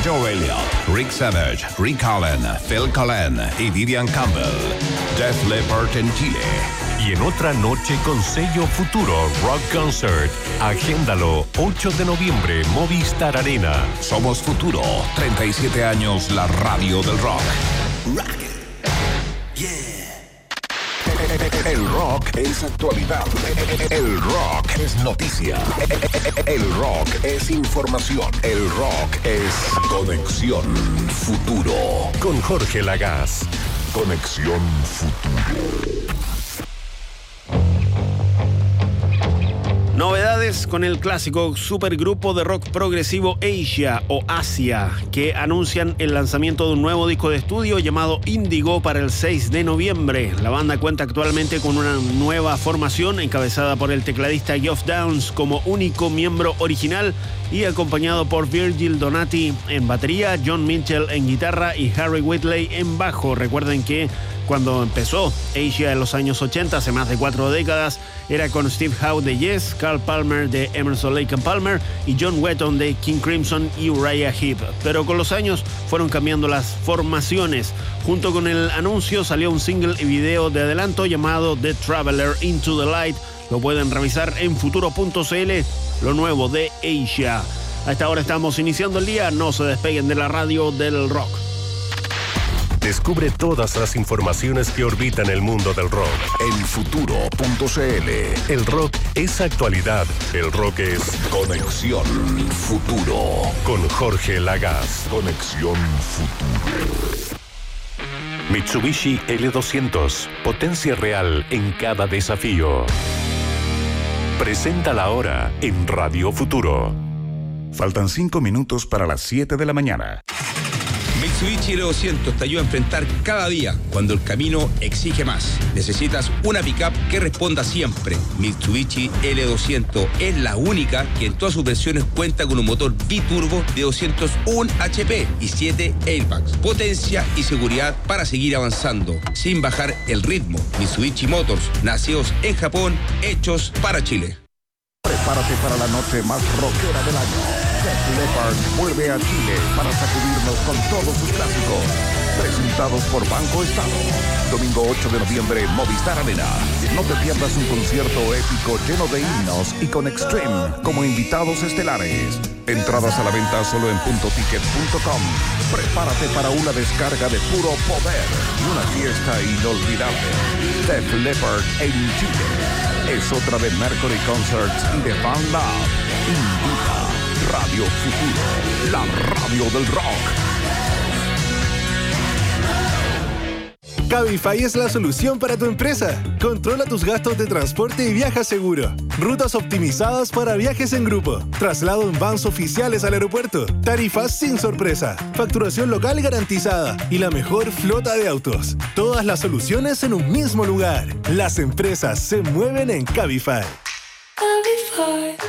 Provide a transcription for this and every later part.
Joe Elliott, Rick Savage, Rick Allen, Phil Collen y Vivian Campbell. Def Leppard en Chile. Y en otra noche con sello Futuro Rock Concert. Agéndalo, 8 de noviembre, Movistar Arena. Somos Futuro, 37 años la radio del rock. Rock. Yeah. El rock es actualidad. El rock es noticia. El rock es información. El rock es Conexión Futuro. Con Jorge Lagaz. Conexión Futuro. Novedades con el clásico supergrupo de rock progresivo Asia o Asia, que anuncian el lanzamiento de un nuevo disco de estudio llamado Índigo para el 6 de noviembre. La banda cuenta actualmente con una nueva formación encabezada por el tecladista Geoff Downes como único miembro original y acompañado por Virgil Donati en batería, John Mitchell en guitarra y Harry Whitley en bajo. Recuerden que cuando empezó Asia en los años 80, hace más de 4 décadas, era con Steve Howe de Yes, Carl Palmer de Emerson, Lake and Palmer y John Wetton de King Crimson y Uriah Heep. Pero con los años fueron cambiando las formaciones. Junto con el anuncio salió un single y video de adelanto llamado The Traveler Into the Light. Lo pueden revisar en futuro.cl, lo nuevo de Asia. A esta hora estamos iniciando el día, no se despeguen de la radio del rock. Descubre todas las informaciones que orbitan el mundo del rock en futuro.cl. El rock es actualidad. El rock es Conexión Futuro. Con Jorge Lagaz. Conexión Futuro. Mitsubishi L200. Potencia real en cada desafío. Presenta la hora en Radio Futuro. Faltan 5 minutos para las 7 de la mañana. Mitsubishi L200 te ayuda a enfrentar cada día cuando el camino exige más. Necesitas una pickup que responda siempre. Mitsubishi L200 es la única que en todas sus versiones cuenta con un motor biturbo de 201 HP y 7 airbags. Potencia y seguridad para seguir avanzando sin bajar el ritmo. Mitsubishi Motors, nacidos en Japón, hechos para Chile. Prepárate para la noche más rockera del año. Def Leppard vuelve a Chile para sacudirnos con todos sus clásicos. Presentados por Banco Estado. Domingo 8 de noviembre, Movistar Arena. No te pierdas un concierto épico lleno de himnos y con Extreme como invitados estelares. Entradas a la venta solo en puntoticket.com. Prepárate para una descarga de puro poder y una fiesta inolvidable. Def Leppard en Chile. Es otra de Mercury Concerts y de Fan Lab. Invita Radio Futuro, la radio del rock. Cabify es la solución para tu empresa. Controla tus gastos de transporte y viaja seguro. Rutas optimizadas para viajes en grupo. Traslado en vans oficiales al aeropuerto. Tarifas sin sorpresa. Facturación local garantizada. Y la mejor flota de autos. Todas las soluciones en un mismo lugar. Las empresas se mueven en Cabify. Cabify.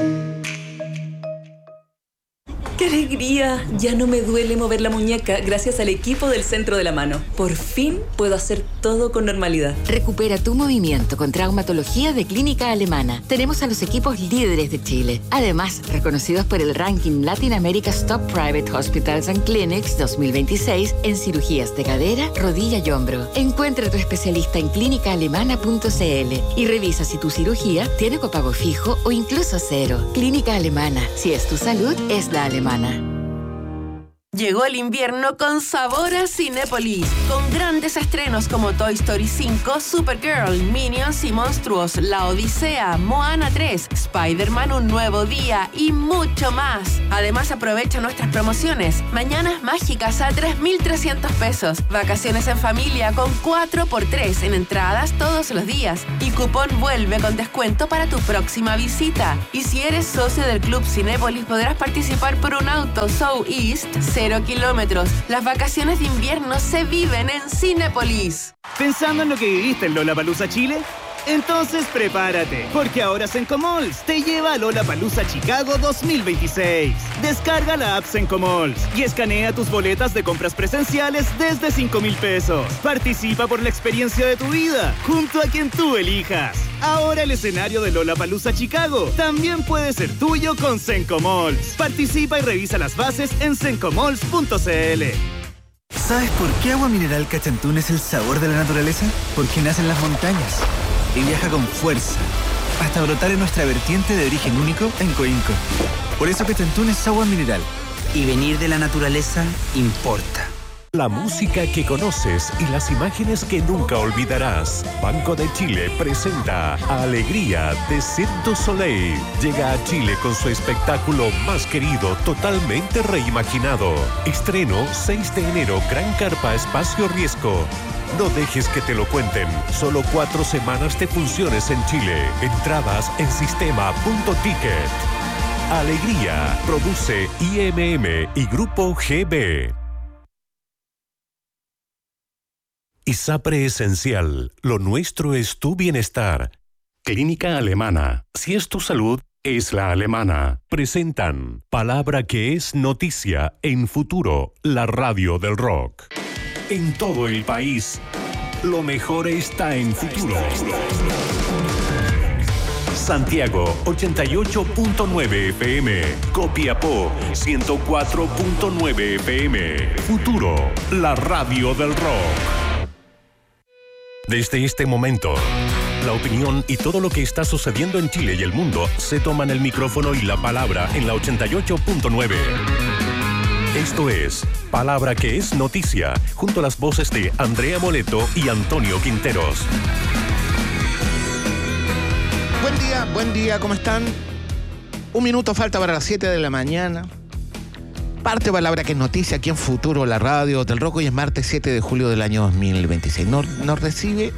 ¡Qué alegría! Ya no me duele mover la muñeca gracias al equipo del Centro de la Mano. Por fin puedo hacer todo con normalidad. Recupera tu movimiento con traumatología de Clínica Alemana. Tenemos a los equipos líderes de Chile. Además, reconocidos por el ranking Latin America's Top Private Hospitals and Clinics 2026 en cirugías de cadera, rodilla y hombro. Encuentra a tu especialista en clínicaalemana.cl y revisa si tu cirugía tiene copago fijo o incluso cero. Clínica Alemana. Si es tu salud, es la alemana. Llegó el invierno con sabor a Cinépolis, con grandes estrenos como Toy Story 5, Supergirl, Minions y Monstruos, La Odisea, Moana 3, Spider-Man Un Nuevo Día y mucho más. Además, aprovecha nuestras promociones. Mañanas mágicas a 3.300 pesos. Vacaciones en familia con 4x3 en entradas todos los días. Y cupón vuelve con descuento para tu próxima visita. Y si eres socio del Club Cinépolis, podrás participar por un auto So East 0 kilómetros. Las vacaciones de invierno se viven en Cinépolis. ¿Pensando en lo que viviste en Lollapalooza Chile? Entonces prepárate, porque ahora Sencomalls te lleva a Lollapalooza Chicago 2026. Descarga la app Sencomalls y escanea tus boletas de compras presenciales desde 5,000 pesos. Participa por la experiencia de tu vida, junto a quien tú elijas. Ahora el escenario de Lollapalooza Chicago también puede ser tuyo con Sencomalls. Participa y revisa las bases en sencomalls.cl. ¿Sabes por qué Agua Mineral Cachantún es el sabor de la naturaleza? Porque nace en las montañas y viaja con fuerza hasta brotar en nuestra vertiente de origen único en Coinco. Por eso Cachantún es agua mineral. Y venir de la naturaleza importa. La música que conoces y las imágenes que nunca olvidarás. Banco de Chile presenta Alegría de Cirque du Soleil. Llega a Chile con su espectáculo más querido, totalmente reimaginado. Estreno 6 de enero, Gran Carpa Espacio Riesgo. No dejes que te lo cuenten. Solo 4 semanas de funciones en Chile. Entradas en sistema.ticket. Alegría. Produce IMM y Grupo GB. ISAPRE Esencial. Lo nuestro es tu bienestar. Clínica Alemana. Si es tu salud, es la alemana. Presentan Palabra que es noticia en Futuro, la radio del rock. En todo el país, lo mejor está en Futuro. Santiago 88.9 FM, Copiapó 104.9 FM. Futuro, la radio del rock. Desde este momento, la opinión y todo lo que está sucediendo en Chile y el mundo se toman el micrófono y la palabra en la 88.9. Esto es Palabra que es noticia, junto a las voces de Andrea Moleto y Antonio Quinteros. Buen día, ¿cómo están? 1 minuto falta para las 7 de la mañana. Parte Palabra que es noticia aquí en Futuro, la radio del rock. Hoy es martes 7 de julio del año 2026. Nos recibe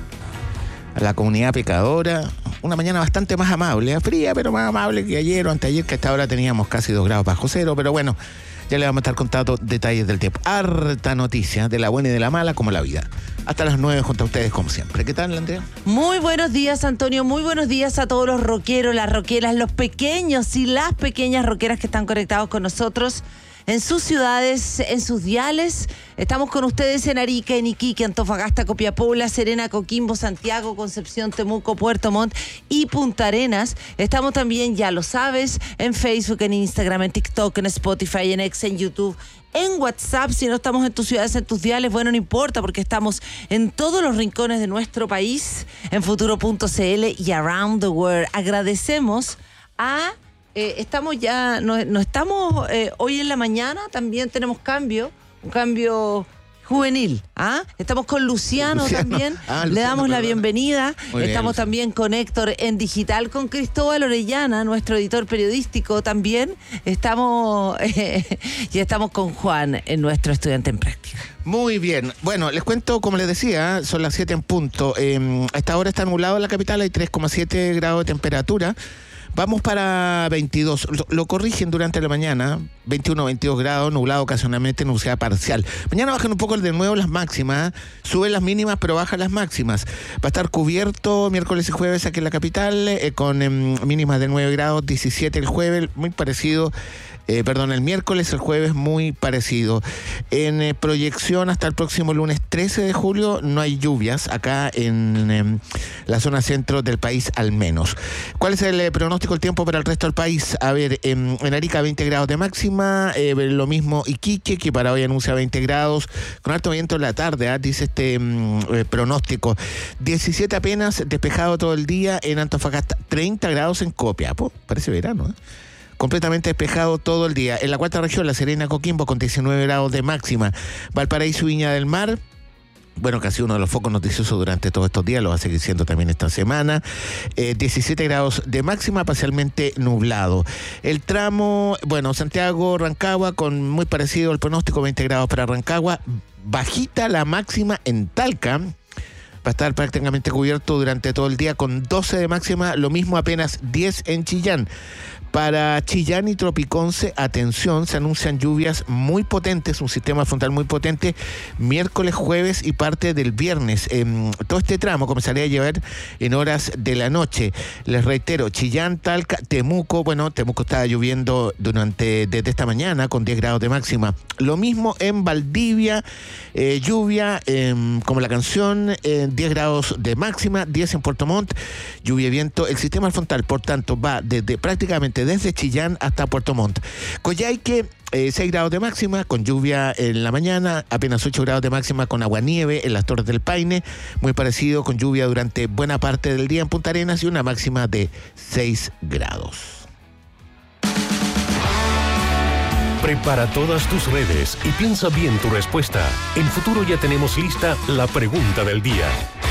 a la comunidad pecadora una mañana bastante más amable, fría, pero más amable que ayer o anteayer, que a esta hora teníamos casi 2 grados bajo cero. Pero bueno, ya le vamos a estar contando detalles del tiempo. Harta noticia de la buena y de la mala, como la vida. Hasta las 9 junto a ustedes, como siempre. ¿Qué tal, Andrea? Muy buenos días, Antonio. Muy buenos días a todos los rockeros, las rockeras, los pequeños y las pequeñas rockeras que están conectados con nosotros en sus ciudades, en sus diales. Estamos con ustedes en Arica, en Iquique, Antofagasta, Copiapó, La Serena, Coquimbo, Santiago, Concepción, Temuco, Puerto Montt y Punta Arenas. Estamos también, ya lo sabes, en Facebook, en Instagram, en TikTok, en Spotify, en X, en YouTube, en WhatsApp. Si no estamos en tus ciudades, en tus diales, bueno, no importa, porque estamos en todos los rincones de nuestro país, en futuro.cl y around the world. Agradecemos a... estamos ya, no estamos hoy en la mañana, también tenemos un cambio juvenil. Estamos con Luciano también, le damos la bienvenida. Estamos también con Héctor en digital, con Cristóbal Orellana, nuestro editor periodístico también. Estamos y estamos con Juan, nuestro estudiante en práctica. Muy bien. Bueno, les cuento, como les decía, son las 7 en punto. A esta hora está nublado en la capital, hay 3,7 grados de temperatura. Vamos para 22, lo corrigen durante la mañana, 21, 22 grados, nublado ocasionalmente, nubosidad parcial. Mañana bajan un poco de nuevo las máximas, suben las mínimas pero bajan las máximas. Va a estar cubierto miércoles y jueves aquí en la capital, con mínimas de 9 grados, 17 el jueves, muy parecido. El miércoles, el jueves, muy parecido. En proyección hasta el próximo lunes 13 de julio no hay lluvias, acá en la zona centro del país al menos. ¿Cuál es el pronóstico del tiempo para el resto del país? A ver, en Arica 20 grados de máxima, lo mismo Iquique, que para hoy anuncia 20 grados, con alto viento en la tarde, dice este pronóstico. 17 apenas, despejado todo el día en Antofagasta, 30 grados en Copiapó, parece verano, completamente despejado todo el día. En la cuarta región, La Serena, Coquimbo, con 19 grados de máxima. Valparaíso, Viña del Mar, bueno, casi uno de los focos noticiosos durante todos estos días, lo va a seguir siendo también esta semana. 17 grados de máxima, parcialmente nublado. El tramo, bueno, Santiago, Rancagua, con muy parecido al pronóstico, 20 grados para Rancagua. Bajita la máxima en Talca, Va a estar prácticamente cubierto durante todo el día con 12 de máxima, lo mismo apenas 10 en Chillán. Para Chillán y Tropiconce, atención, se anuncian lluvias muy potentes, un sistema frontal muy potente, miércoles, jueves y parte del viernes. Todo este tramo comenzaría a llover en horas de la noche. Les reitero, Chillán, Talca, Temuco, bueno, Temuco está lloviendo desde esta mañana con 10 grados de máxima. Lo mismo en Valdivia, lluvia, como la canción, 10 grados de máxima, 10 en Puerto Montt, lluvia y viento. El sistema frontal, por tanto, va prácticamente desde Chillán hasta Puerto Montt. Coyhaique, 6 grados de máxima, con lluvia en la mañana, apenas 8 grados de máxima con aguanieve en las Torres del Paine, muy parecido, con lluvia durante buena parte del día en Punta Arenas y una máxima de 6 grados. Prepara todas tus redes y piensa bien tu respuesta. En Futuro ya tenemos lista la pregunta del día.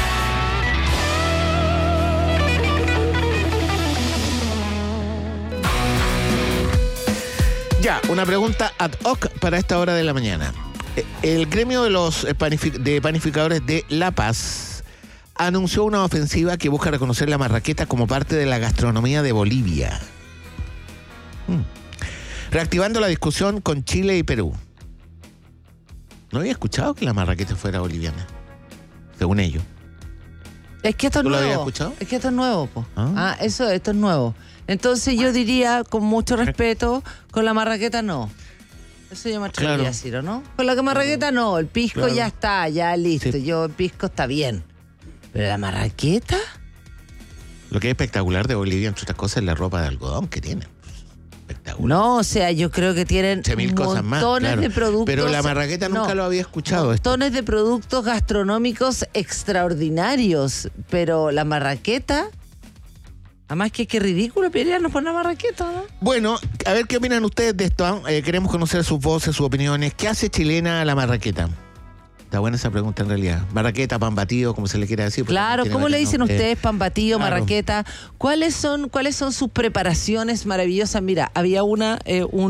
Ya, una pregunta ad hoc para esta hora de la mañana. El gremio de los panificadores de La Paz anunció una ofensiva que busca reconocer la marraqueta como parte de la gastronomía de Bolivia. Reactivando la discusión con Chile y Perú. No había escuchado que la marraqueta fuera boliviana, según ellos. Es que esto es ¿Tú nuevo. lo habías escuchado? Es que esto es nuevo, po. Esto es nuevo. Entonces yo diría, con mucho respeto, con la marraqueta no. Eso yo me atrevería a decir, ¿o no? Con la marraqueta no, el pisco ya está, ya listo. Sí. El pisco está bien. Pero la marraqueta... Lo que es espectacular de Bolivia, entre otras cosas, es la ropa de algodón que tienen. Espectacular. No, o sea, yo creo que tienen montones de productos. Pero la marraqueta nunca lo había escuchado. Montones de productos gastronómicos extraordinarios. Pero la marraqueta... Además que qué ridículo pelearnos por la marraqueta, ¿no? Bueno, a ver qué opinan ustedes de esto. Queremos conocer sus voces, sus opiniones. ¿Qué hace chilena a la marraqueta? Está buena esa pregunta en realidad. Marraqueta, pan batido, como se le quiera decir. Claro, ¿cómo le dicen ustedes pan batido, marraqueta? ¿Cuáles son sus preparaciones maravillosas? Mira, había uno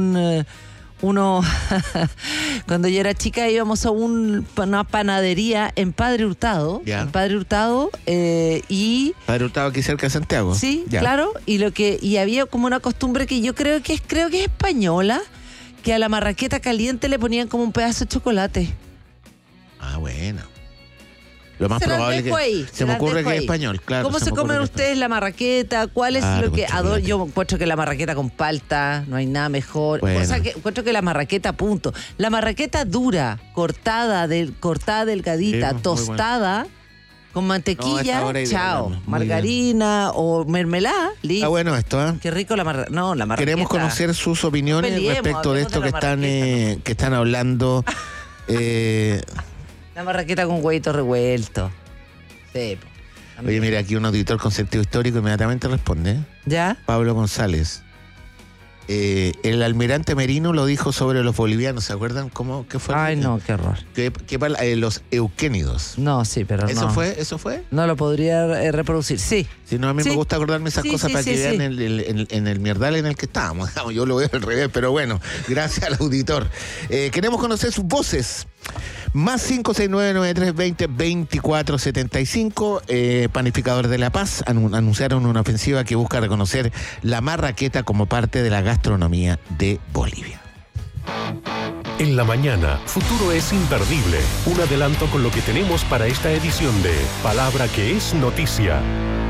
cuando yo era chica íbamos a una panadería en Padre Hurtado. Ya. En Padre Hurtado y... Padre Hurtado aquí cerca de Santiago. Sí, ya. Claro. Y había como una costumbre que yo creo que es española, que a la marraqueta caliente le ponían como un pedazo de chocolate. Ah, bueno. Lo más probable que se me ocurre que es español, claro. ¿Cómo se comen ustedes la marraqueta? ¿Cuál es lo que adoro? Yo encuentro que la marraqueta con palta, no hay nada mejor. Bueno. O sea, que encuentro que la marraqueta, punto. La marraqueta dura, cortada delgadita, tostada, con mantequilla, chao. Margarina o mermelada, listo. Ah, bueno esto, ¿eh? Qué rico la marraqueta. Queremos conocer sus opiniones respecto de esto que están hablando. La marraqueta con huevito revuelto. Sí. Oye, mira, aquí un auditor con sentido histórico inmediatamente responde. ¿Ya? Pablo González. El almirante Merino lo dijo sobre los bolivianos, ¿se acuerdan? ¿Qué fue? Ay, no, qué horror. Los euquénidos. No, sí, pero ¿Eso no. ¿Eso fue? No lo podría reproducir, sí. Si no, a mí me gusta acordarme esas cosas para que vean en el mierdal en el que estábamos. Yo lo veo al revés, pero bueno, gracias al auditor. Queremos conocer sus voces. Más 569-9320-2475. Panificadores de La Paz anunciaron una ofensiva que busca reconocer la marraqueta como parte de la gastronomía de Bolivia. En la mañana, Futuro es imperdible. Un adelanto con lo que tenemos para esta edición de Palabra que es Noticia.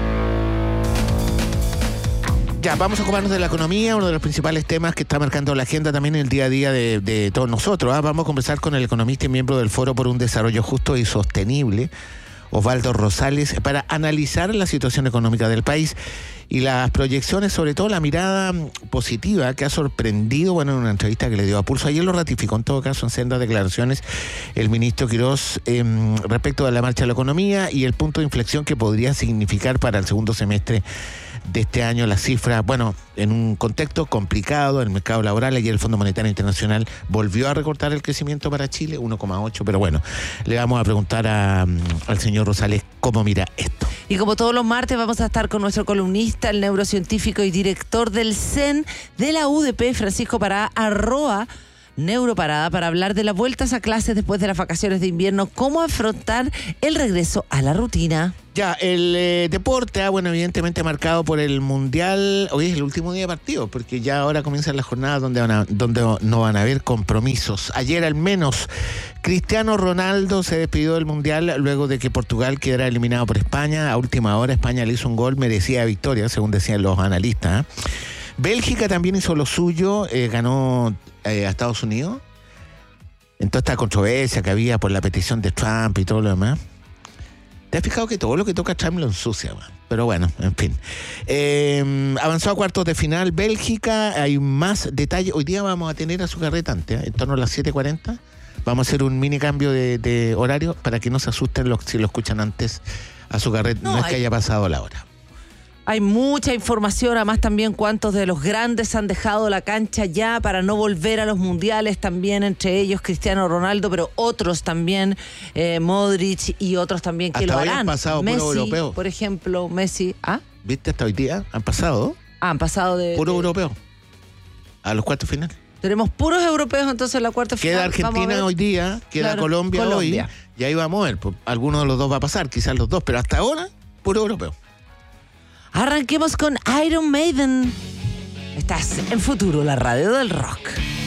Ya, vamos a ocuparnos de la economía, uno de los principales temas que está marcando la agenda también en el día a día de todos nosotros. Vamos a conversar con el economista y miembro del Foro por un Desarrollo Justo y Sostenible, Osvaldo Rosales, para analizar la situación económica del país y las proyecciones, sobre todo la mirada positiva que ha sorprendido, en una entrevista que le dio a Pulso. Ayer lo ratificó, en todo caso, en sendas declaraciones, el ministro Quirós respecto de la marcha de la economía y el punto de inflexión que podría significar para el segundo semestre de este año la cifra, en un contexto complicado, el mercado laboral. Ayer el Fondo Monetario Internacional volvió a recortar el crecimiento para Chile, 1,8, pero le vamos a preguntar al señor Rosales cómo mira esto. Y como todos los martes vamos a estar con nuestro columnista, el neurocientífico y director del CEN de la UDP, Francisco Pará Arroa, Neuroparada para hablar de las vueltas a clases después de las vacaciones de invierno, cómo afrontar el regreso a la rutina. Ya, el deporte, bueno, evidentemente marcado por el Mundial. Hoy es el último día de partido, porque ya ahora comienzan las jornadas donde no van a haber compromisos. Ayer al menos Cristiano Ronaldo se despidió del Mundial luego de que Portugal quedara eliminado por España. A última hora España le hizo un gol, merecida victoria, según decían los analistas. Bélgica también hizo lo suyo, ganó a Estados Unidos. En toda esta controversia que había por la petición de Trump y todo lo demás. ¿Te has fijado que todo lo que toca Trump lo ensucia, man? Pero bueno, en fin. Avanzó a cuartos de final Bélgica. Hay más detalles. Hoy día vamos a tener a Sucarretante, en torno a las 7:40. Vamos a hacer un mini cambio de horario para que no se asusten si lo escuchan antes a Sucarretante. No es que haya pasado la hora. Hay mucha información, además también cuántos de los grandes han dejado la cancha ya para no volver a los mundiales, también entre ellos Cristiano Ronaldo, pero otros también, Modric y otros también que hasta lo harán. Han pasado Messi, puro europeo. Por ejemplo, Messi. ¿Ah? ¿Viste? Hasta hoy día han pasado. Han pasado de... Puro europeo. A los cuartos finales. Tenemos puros europeos entonces en la cuarta final. Queda Argentina hoy día, queda claro, Colombia hoy. Y ahí vamos a ver. Alguno de los dos va a pasar, quizás los dos, pero hasta ahora, puro europeo. Arranquemos con Iron Maiden. Estás en Futuro, la radio del rock.